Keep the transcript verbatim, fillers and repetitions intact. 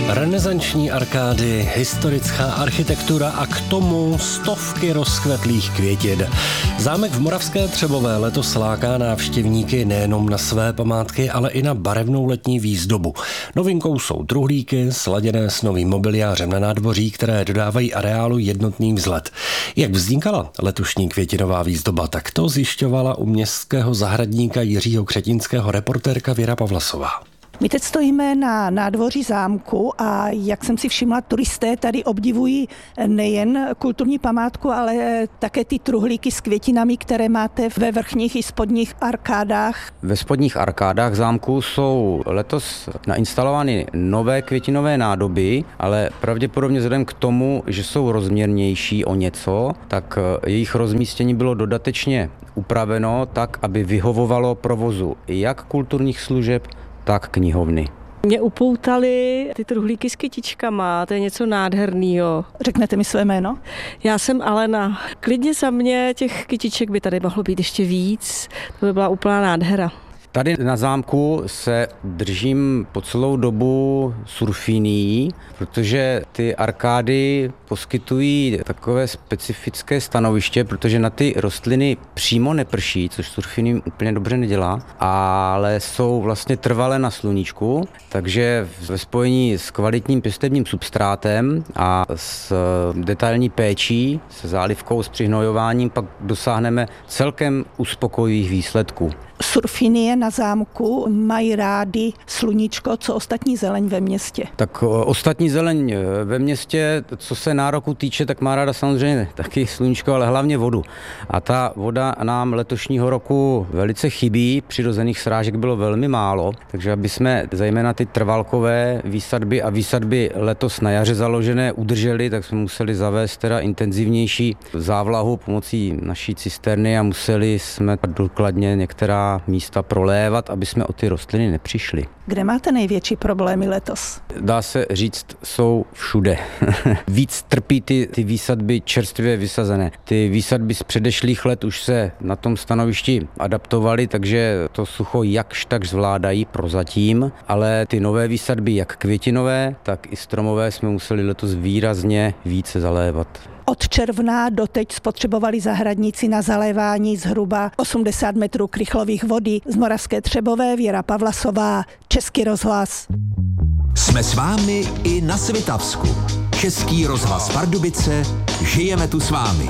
Renesanční arkády, historická architektura a k tomu stovky rozkvetlých květin. Zámek v Moravské Třebové letos láká návštěvníky nejenom na své památky, ale i na barevnou letní výzdobu. Novinkou jsou truhlíky, sladěné s novým mobiliářem na nádvoří, které dodávají areálu jednotný vzhled. Jak vznikala letošní květinová výzdoba, tak to zjišťovala u městského zahradníka Jiřího Křetínského reportérka Věra Pavlasová. My teď stojíme na nádvoří zámku a jak jsem si všimla, turisté tady obdivují nejen kulturní památku, ale také ty truhlíky s květinami, které máte ve vrchních i spodních arkádách. Ve spodních arkádách zámku jsou letos nainstalovány nové květinové nádoby, ale pravděpodobně vzhledem k tomu, že jsou rozměrnější o něco, tak jejich rozmístění bylo dodatečně upraveno tak, aby vyhovovalo provozu jak kulturních služeb, tak knihovny. Mě upoutaly ty truhlíky s kytičkama, to je něco nádherného. Řeknete mi své jméno? Já jsem Alena. Klidně za mě těch kytiček by tady mohlo být ještě víc, to by byla úplná nádhera. Tady na zámku se držím po celou dobu surfinií, protože ty arkády poskytují takové specifické stanoviště, protože na ty rostliny přímo neprší, což surfiní úplně dobře nedělá, ale jsou vlastně trvalé na sluníčku, takže ve spojení s kvalitním pěstebním substrátem a s detailní péčí, se zálivkou, s přihnojováním, pak dosáhneme celkem uspokojivých výsledků. Surfinie na zámku mají rádi sluníčko, co ostatní zeleň ve městě. Tak ostatní zeleň ve městě, co se nároku týče, tak má ráda samozřejmě taky sluníčko, ale hlavně vodu. A ta voda nám letošního roku velice chybí, přirozených srážek bylo velmi málo, takže aby jsme zejména ty trvalkové výsadby a výsadby letos na jaře založené udrželi, tak jsme museli zavést teda intenzivnější závlahu pomocí naší cisterny a museli jsme důkladně některá místa prolévat, aby jsme o ty rostliny nepřišli. Kde máte největší problémy letos? Dá se říct, jsou všude. Víc trpí ty, ty výsadby čerstvě vysazené. Ty výsadby z předešlých let už se na tom stanovišti adaptovaly, takže to sucho jakž tak zvládají prozatím, ale ty nové výsadby, jak květinové, tak i stromové, jsme museli letos výrazně více zalévat. Od června doteď spotřebovali zahradníci na zalévání zhruba osmdesát metrů krychlových vody. Z Moravské Třebové Věra Pavlasová, Český rozhlas. Jsme s vámi i na Svitavsku. Český rozhlas Pardubice, žijeme tu s vámi.